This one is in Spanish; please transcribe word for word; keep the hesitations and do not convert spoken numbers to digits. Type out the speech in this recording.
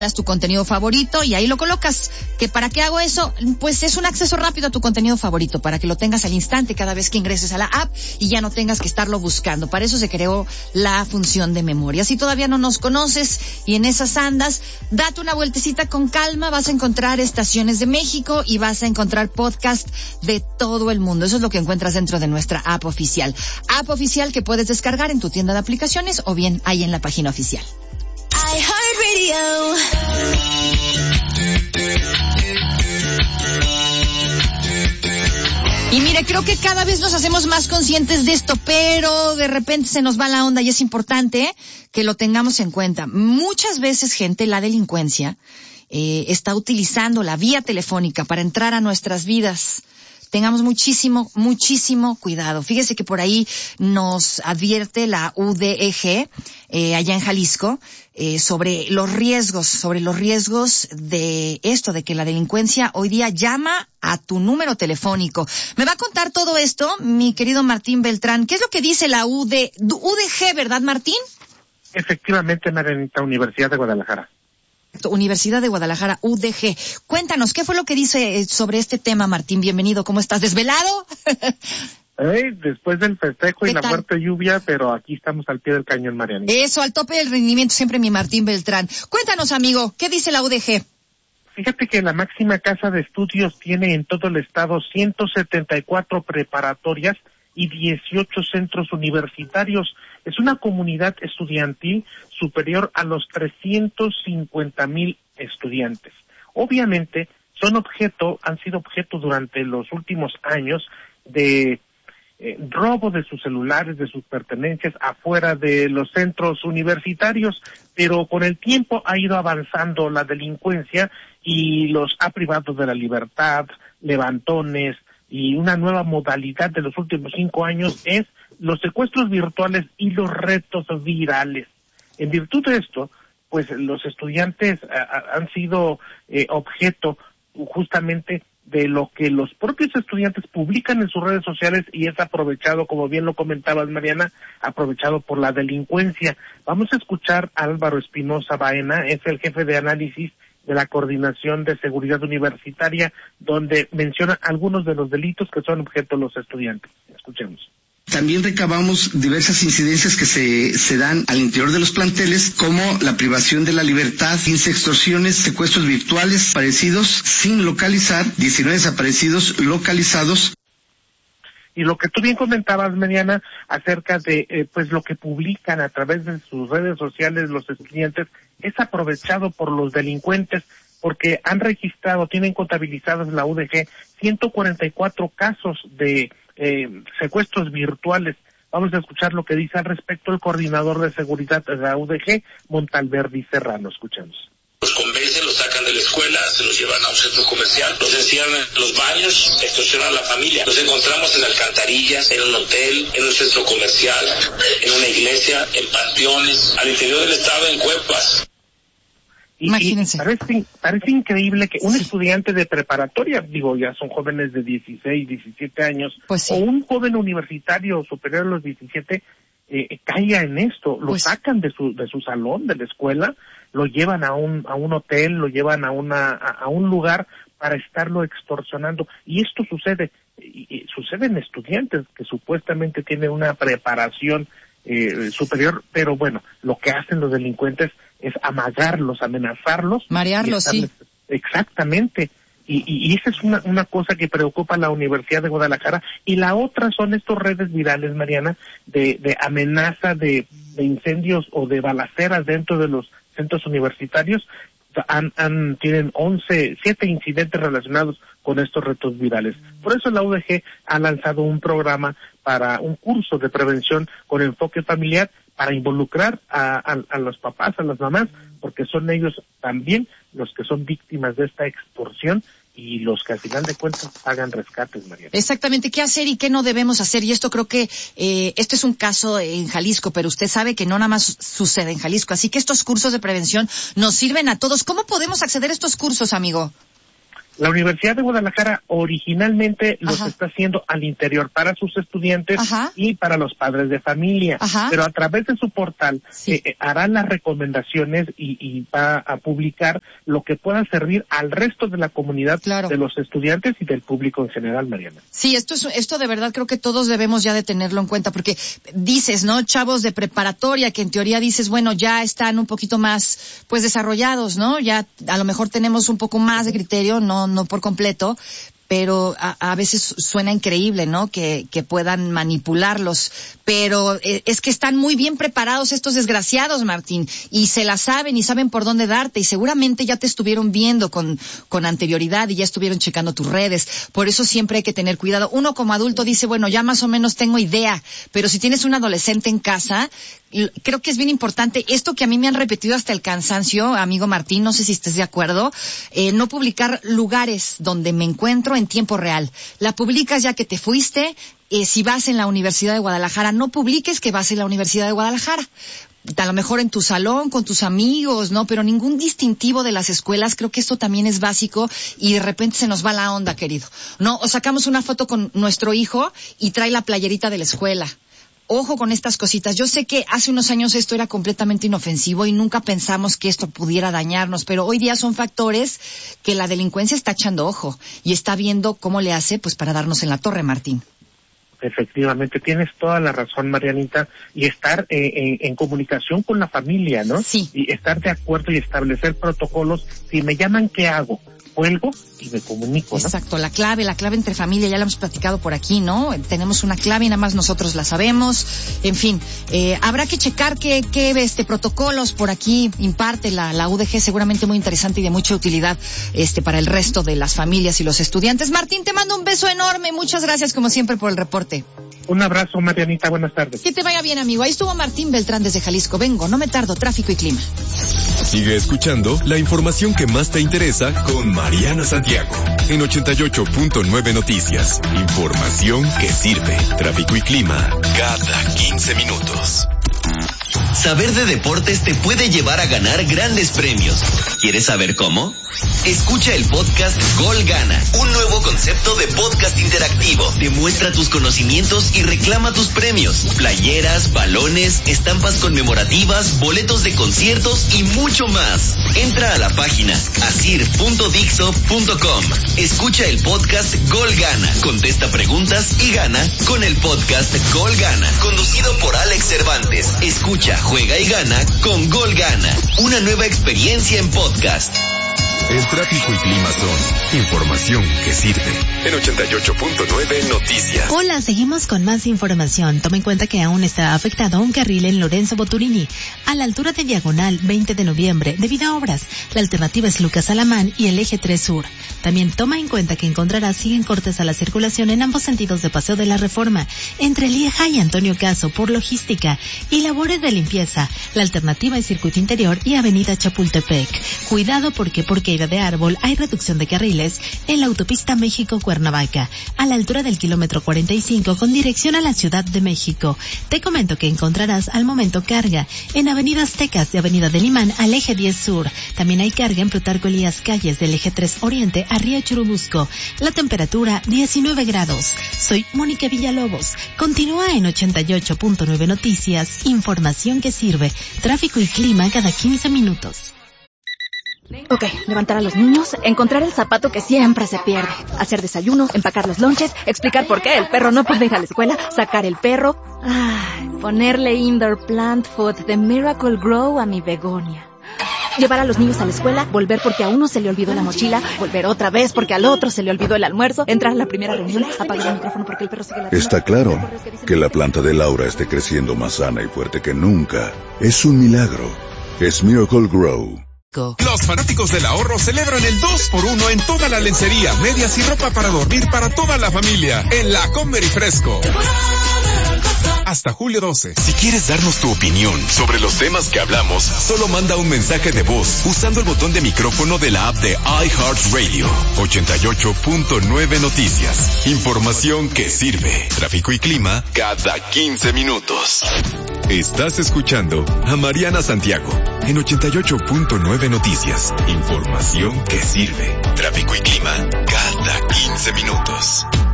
tu contenido favorito y ahí lo colocas. ¿Que para qué hago eso? Pues es un acceso rápido a tu contenido favorito, para que lo tengas al instante cada vez que ingreses a la app y ya no tengas que estarlo buscando. Para eso se creó la función de memoria. Si todavía no nos conoces y en esas andas, date una vueltecita con calma, vas a encontrar estaciones de México y vas a encontrar podcast de todo el mundo. Eso es lo que encuentras dentro de nuestra app oficial. App oficial que puedes descargar en tu tienda de aplicaciones o bien ahí en la página oficial. iHeartRadio. Y mire, creo que cada vez nos hacemos más conscientes de esto, pero de repente se nos va la onda y es importante, ¿eh?, que lo tengamos en cuenta. Muchas veces, gente, la delincuencia eh, está utilizando la vía telefónica para entrar a nuestras vidas. Tengamos muchísimo, muchísimo cuidado. Fíjese que por ahí nos advierte la U D E G, eh, allá en Jalisco, eh, sobre los riesgos, sobre los riesgos de esto, de que la delincuencia hoy día llama a tu número telefónico. Me va a contar todo esto mi querido Martín Beltrán. ¿Qué es lo que dice la U D E G, verdad, Martín? Efectivamente, Marianita, Universidad de Guadalajara. Universidad de Guadalajara, U D G. Cuéntanos, ¿qué fue lo que dice sobre este tema, Martín? Bienvenido, ¿cómo estás? ¿Desvelado? Hey, después del festejo y la tal? fuerte lluvia, pero aquí estamos al pie del cañón, Marianita. Eso, al tope del rendimiento, siempre mi Martín Beltrán. Cuéntanos, amigo, ¿qué dice la U D G? Fíjate que la máxima casa de estudios tiene en todo el estado ciento setenta y cuatro preparatorias y dieciocho centros universitarios. Es una comunidad estudiantil superior a los trescientos cincuenta mil estudiantes. Obviamente son objeto, han sido objeto durante los últimos años de eh, robo de sus celulares, de sus pertenencias afuera de los centros universitarios, pero con el tiempo ha ido avanzando la delincuencia y los ha privado de la libertad, levantones, y una nueva modalidad de los últimos cinco años es los secuestros virtuales y los retos virales. En virtud de esto, pues los estudiantes a, han sido eh, objeto justamente de lo que los propios estudiantes publican en sus redes sociales y es aprovechado, como bien lo comentabas, Mariana, aprovechado por la delincuencia. Vamos a escuchar a Álvaro Espinosa Baena, es el jefe de análisis de la Coordinación de Seguridad Universitaria, donde menciona algunos de los delitos que son objeto de los estudiantes. Escuchemos. También recabamos diversas incidencias que se, se dan al interior de los planteles, como la privación de la libertad, quince extorsiones, secuestros virtuales parecidos sin localizar, diecinueve desaparecidos localizados. Y lo que tú bien comentabas, Mariana, acerca de eh, pues lo que publican a través de sus redes sociales los estudiantes, es aprovechado por los delincuentes, porque han registrado, tienen contabilizados la U D G, ciento cuarenta y cuatro casos de eh, secuestros virtuales. Vamos a escuchar lo que dice al respecto el coordinador de seguridad de la U D G, Montalverdi Serrano. Escuchemos. Los convencen, los sacan de la escuela, se los llevan a un centro comercial, los encierran en los baños, extorsionan a la familia. Los encontramos en alcantarillas, en un hotel, en un centro comercial, en una iglesia, en panteones, al interior del estado, en cuevas. Y, Imagínense. Y parece, parece increíble que un estudiante de preparatoria, digo, ya son jóvenes de dieciséis, diecisiete años, pues sí, o un joven universitario superior a los diecisiete, eh, caiga en esto, lo pues sacan de su de su salón, de la escuela, lo llevan a un a un hotel, lo llevan a una a, a un lugar para estarlo extorsionando. Y esto sucede, y, y sucede en estudiantes que supuestamente tienen una preparación eh, superior, pero bueno, lo que hacen los delincuentes es amagarlos, amenazarlos. Marearlos, sí. Exactamente. Y, y, y esa es una, una cosa que preocupa a la Universidad de Guadalajara. Y la otra son estos redes virales, Mariana, de, de amenaza de, de incendios o de balaceras dentro de los centros universitarios. Han, han, tienen once, siete incidentes relacionados con estos retos virales. Por eso la U D G ha lanzado un programa para un curso de prevención con enfoque familiar para involucrar a, a, a los papás, a las mamás, porque son ellos también los que son víctimas de esta extorsión y los que al final de cuentas pagan rescates, María. Exactamente, ¿qué hacer y qué no debemos hacer? Y esto creo que, eh, esto es un caso en Jalisco, pero usted sabe que no nada más sucede en Jalisco, así que estos cursos de prevención nos sirven a todos. ¿Cómo podemos acceder a estos cursos, amigo? La Universidad de Guadalajara originalmente los Ajá. está haciendo al interior para sus estudiantes Ajá. y para los padres de familia, Ajá. pero a través de su portal Sí. eh, hará las recomendaciones y, y va a publicar lo que pueda servir al resto de la comunidad, Claro. de los estudiantes y del público en general, Mariana. Sí, esto es, esto de verdad creo que todos debemos ya de tenerlo en cuenta, porque dices, ¿no? Chavos de preparatoria que en teoría dices, bueno, ya están un poquito más, pues desarrollados, ¿no? Ya a lo mejor tenemos un poco más de criterio, no, no por completo, pero a, a veces suena increíble, ¿no? Que, que puedan manipularlos, pero eh, es que están muy bien preparados estos desgraciados, Martín, y se la saben y saben por dónde darte, y seguramente ya te estuvieron viendo con, con anterioridad y ya estuvieron checando tus redes, por eso siempre hay que tener cuidado. Uno como adulto dice, bueno, ya más o menos tengo idea, pero si tienes un adolescente en casa, creo que es bien importante, esto que a mí me han repetido hasta el cansancio, amigo Martín, no sé si estés de acuerdo, eh, no publicar lugares donde me encuentro en tiempo real. La publicas ya que te fuiste, eh, si vas en la Universidad de Guadalajara, no publiques que vas en la Universidad de Guadalajara. A lo mejor en tu salón, con tus amigos, ¿no? Pero ningún distintivo de las escuelas, creo que esto también es básico y de repente se nos va la onda, querido. No, o sacamos una foto con nuestro hijo y trae la playerita de la escuela. Ojo con estas cositas. Yo sé que hace unos años esto era completamente inofensivo y nunca pensamos que esto pudiera dañarnos, pero hoy día son factores que la delincuencia está echando ojo y está viendo cómo le hace, pues, para darnos en la torre, Martín. Efectivamente, tienes toda la razón, Marianita, y estar eh, en, en comunicación con la familia, ¿no? Sí. Y estar de acuerdo y establecer protocolos. Si me llaman, ¿qué hago? Cuelgo y me comunico, ¿no? Exacto, la clave, la clave entre familia, ya la hemos platicado por aquí, ¿no? Tenemos una clave y nada más nosotros la sabemos. En fin, eh, habrá que checar qué, qué este protocolos por aquí imparte la, la U D G, seguramente muy interesante y de mucha utilidad este para el resto de las familias y los estudiantes. Martín, te mando un beso enorme, muchas gracias como siempre por el reporte. Un abrazo, Marianita, buenas tardes. Que te vaya bien, amigo. Ahí estuvo Martín Beltrán desde Jalisco. Vengo, no me tardo, tráfico y clima. Sigue escuchando la información que más te interesa con Mariana Santiago en ochenta y ocho punto nueve Noticias. Información que sirve. Tráfico y clima cada quince minutos. Saber de deportes te puede llevar a ganar grandes premios. ¿Quieres saber cómo? Escucha el podcast Gol Gana, un nuevo concepto de podcast interactivo. Demuestra tus conocimientos y reclama tus premios. Playeras, balones, estampas conmemorativas, boletos de conciertos y mucho más. Entra a la página asir punto dixo punto com. Escucha el podcast Gol Gana. Contesta preguntas y gana con el podcast Gol Gana, conducido por Alex Cervantes. Escucha, juega y gana con Gol Gana. Una nueva experiencia en podcast. El tráfico y clima son información que sirve. En ochenta y ocho punto nueve Noticias. Hola, seguimos con más información. Toma en cuenta que aún está afectado un carril en Lorenzo Boturini, a la altura de Diagonal veinte de noviembre, debido a obras. La alternativa es Lucas Alamán y el eje tres Sur. También toma en cuenta que encontrarás siguen cortes a la circulación en ambos sentidos de Paseo de la Reforma, entre Lieja y Antonio Caso por logística y labores de limpieza. La alternativa es Circuito Interior y Avenida Chapultepec. Cuidado porque por caída de árbol hay reducción de carriles en la autopista México-Cuernavaca, a la altura del kilómetro cuarenta y cinco con dirección a la Ciudad de México. Te comento que encontrarás al momento carga en Avenida Aztecas de Avenida del Imán al eje diez Sur. También hay carga en Plutarco Elías Calles del eje tres Oriente a Río Churubusco. La temperatura diecinueve grados. Soy Mónica Villalobos. Continúa en ochenta y ocho punto nueve Noticias. Información que sirve. Tráfico y clima cada quince minutos. Ok, levantar a los niños, encontrar el zapato que siempre se pierde, hacer desayuno, empacar los lonches, explicar por qué el perro no puede ir a la escuela, sacar el perro, ay, ponerle indoor plant food de Miracle Grow a mi begonia. Llevar a los niños a la escuela, volver porque a uno se le olvidó la mochila, volver otra vez porque al otro se le olvidó el almuerzo, entrar a la primera reunión, apagar el micrófono porque el perro sigue ladrando. Está claro que la planta de Laura esté creciendo más sana y fuerte que nunca. Es un milagro. Es Miracle Grow. Los fanáticos del ahorro celebran el dos por uno en toda la lencería, medias y ropa para dormir para toda la familia en la Comer y Fresco. Hasta julio doce. Si quieres darnos tu opinión sobre los temas que hablamos, solo manda un mensaje de voz usando el botón de micrófono de la app de iHeartRadio. ochenta y ocho punto nueve Noticias. Información que sirve. Tráfico y clima cada quince minutos. Estás escuchando a Mariana Santiago en ochenta y ocho punto nueve Noticias. Información que sirve. Tráfico y clima cada quince minutos.